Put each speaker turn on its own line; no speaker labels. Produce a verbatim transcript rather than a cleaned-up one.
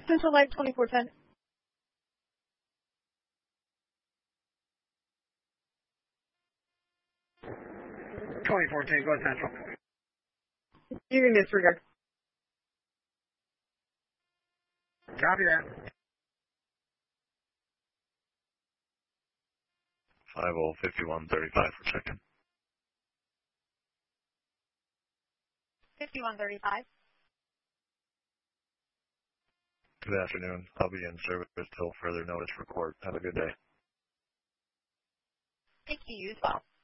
Central Light twenty-four ten.
twenty-four ten, go ahead, Central.
You can disregard.
Copy that.
five oh fifty-one thirty-five for second.
fifty-one thirty-five.
Good afternoon. I'll be in service till further notice for court. Have a good day.
Thank you, you as well.